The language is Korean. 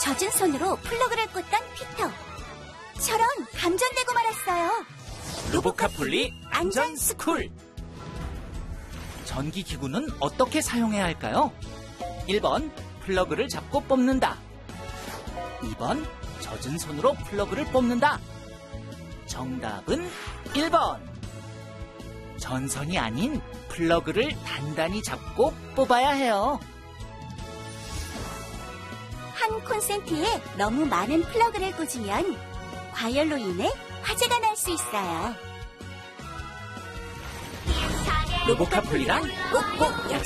젖은 손으로 플러그를 꽂던 피터. 저런 감전되고 말았어요. 로보카폴리 안전 스쿨. 전기 기구는 어떻게 사용해야 할까요? 1번 플러그를 잡고 뽑는다. 2번 젖은 손으로 플러그를 뽑는다. 정답은 1번. 전선이 아닌 플러그를 단단히 잡고 뽑아야 해요. 한 콘센트에 너무 많은 플러그를 꽂으면 과열로 인해 화재가 날 수 있어요. 로보카폴리랑 꼭꼭